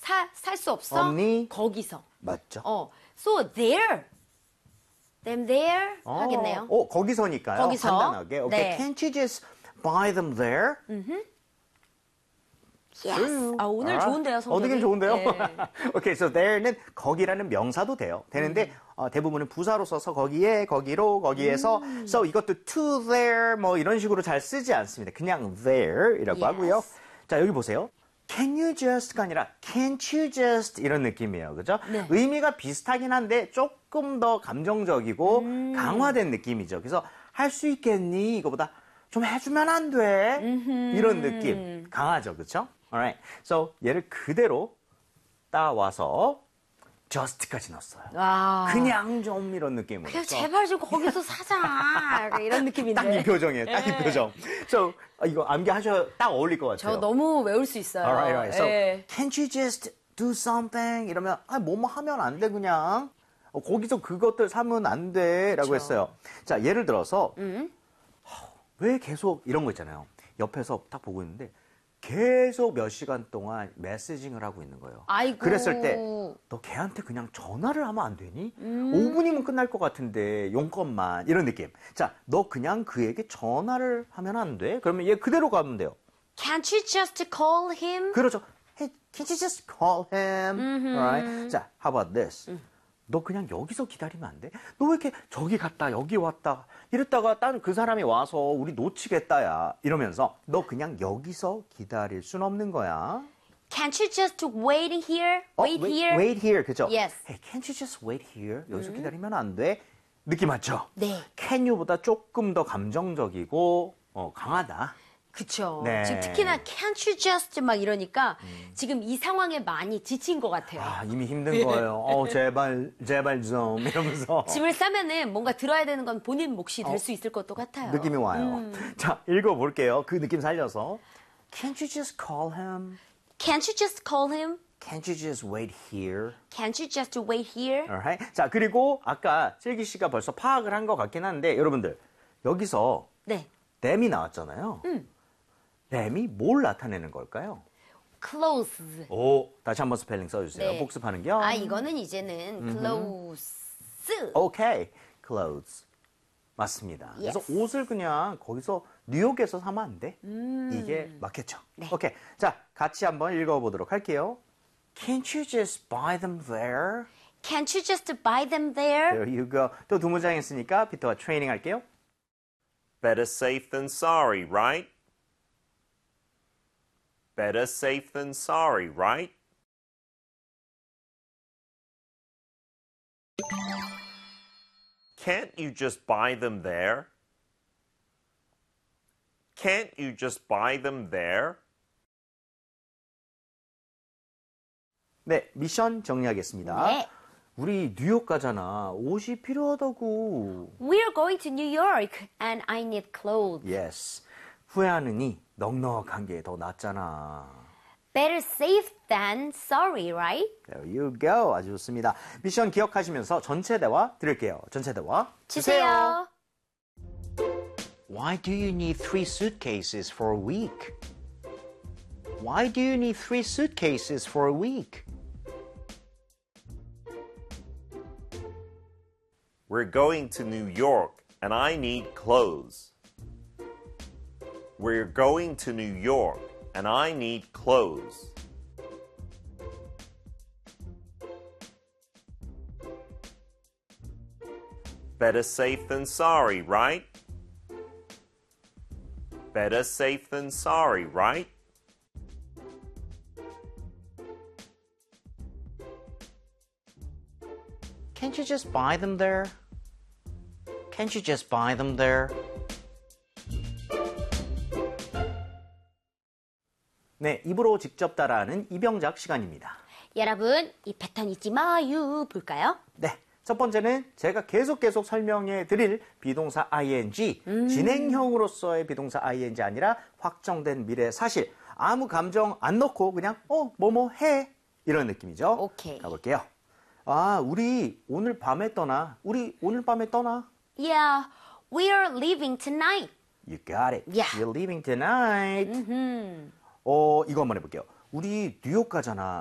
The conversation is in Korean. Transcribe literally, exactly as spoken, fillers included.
사, 살 수 없어? 없니? 거기서. 맞죠. 어, so there. them there 어, 하겠네요. 어, 거기서니까요. 거기서. 간단하게. 오케이. 네. Can't you just buy them there? Yes. 아, 오늘 좋은데요, 성적이. 어, 느낌 좋은데요? 네. 오케이, so there는 거기라는 명사도 돼요. 되는데 음. 어, 대부분은 부사로 써서 거기에, 거기로, 거기에서 음. so 이것도 to there 뭐 이런 식으로 잘 쓰지 않습니다. 그냥 there이라고 Yes. 하고요. 자, 여기 보세요. Can you just가 아니라 can't you just 이런 느낌이에요. 그죠? 네. 의미가 비슷하긴 한데 조금 더 감정적이고 음. 강화된 느낌이죠. 그래서 할 수 있겠니? 이거보다 좀 해주면 안 돼? 이런 느낌. 강하죠. 그렇죠? Alright. So 얘를 그대로 따와서 just까지 넣었어요. 와. 그냥 좀 이런 느낌으로. 그냥 제발 좀 거기서 사자. 약간 이런 느낌인데. 딱 이 표정이에요. 딱 이 예. 표정. So 어, 이거 암기하셔 딱 어울릴 것 같아요. 저 너무 외울 수 있어요. Alright, alright. So 예. can't you just do something? 이러면 아 뭐뭐 하면 안 돼 그냥. 어, 거기서 그것들 사면 안 돼라고 그쵸. 했어요. 자 예를 들어서 음? 왜 계속 이런 거 있잖아요. 옆에서 딱 보고 있는데 계속 몇 시간 동안 메시징을 하고 있는 거예요. 아이고. 그랬을 때 너 걔한테 그냥 전화를 하면 안 되니? 음. 오 분이면 끝날 것 같은데 용건만 이런 느낌. 자, 너 그냥 그에게 전화를 하면 안 돼? 그러면 얘 그대로 가면 돼요. Can't you just call him? 그렇죠. Hey, can't you just call him? Alright. 자, how about this? 음. 너 그냥 여기서 기다리면 안 돼? 너 왜 이렇게 저기 갔다 여기 왔다 이랬다가 딴 그 사람이 와서 우리 놓치겠다야 이러면서 너 그냥 여기서 기다릴 순 없는 거야. Can't you just wait here? 어, Wait wait, here? wait here. 그죠? Yes. Hey, can't you just wait here? 여기서 기다리면 안 돼? 느낌 맞죠? 네. Can you보다 조금 더 감정적이고 어, 강하다. 그쵸. 네. 지금 특히나 can't you just 막 이러니까 지금 이 상황에 많이 지친 것 같아요. 아, 이미 힘든 거예요. 어, 제발, 제발 좀 이러면서 짐을 싸면은 뭔가 들어야 되는 건 본인 몫이 될 수 있을 것도 같아요. 느낌이 와요. 자, 읽어볼게요. 그 느낌 살려서. Can't you just call him? Can't you just call him? Can't you just wait here? Can't you just wait here? Alright. 자, 그리고 아까 슬기 씨가 벌써 파악을 한 것 같긴 한데 여러분들 여기서 네. them이 나왔잖아요. 음. them이 뭘 나타내는 걸까요? Close. 오, 다시 한번 스펠링 써주세요. 네. 복습하는 겸. 아, 이거는 이제는 close. 오케이, clothes. 맞습니다. Yes. 그래서 옷을 그냥 거기서 뉴욕에서 사면 안 돼. 이게 맞겠죠. 네. 오케이, 자 같이 한번 읽어보도록 할게요. Can't you just buy them there? Can't you just buy them there? There you go. 또 두 문장 했으니까 피터가 트레이닝 할게요. Better safe than sorry, right? Better safe than sorry, right? Can't you just buy them there? Can't you just buy them there? 네, 미션 정리하겠습니다. 네. 우리 뉴욕 가잖아. 옷이 필요하다고. We're going to New York and I need clothes. Yes. 후회하느니 넉넉한 게 더 낫잖아. Better safe than sorry, right? There you go. 아주 좋습니다. 미션 기억하시면서 전체 대화 드릴게요. 전체 대화 주세요. Why do you need three suitcases for a week? Why do you need three suitcases for a week? We're going to New York and I need clothes. We're going to New York and I need clothes. Better safe than sorry, right? Better safe than sorry, right? Can't you just buy them there? Can't you just buy them there? 네, 입으로 직접 따라하는 이병작 시간입니다. 여러분, 이 패턴 잊지 마요. 볼까요? 네, 첫 번째는 제가 계속 계속 설명해 드릴 비동사 ing, 음. 진행형으로서의 비동사 ing 아니라 확정된 미래 사실. 아무 감정 안 넣고 그냥 어, 뭐뭐 해. 이런 느낌이죠. 오케이. 가볼게요. 아, 우리 오늘 밤에 떠나. 우리 오늘 밤에 떠나. Yeah, we're leaving tonight. You got it. Yeah. You're leaving tonight. 어, 이거 한번 해볼게요. 우리 뉴욕 가잖아.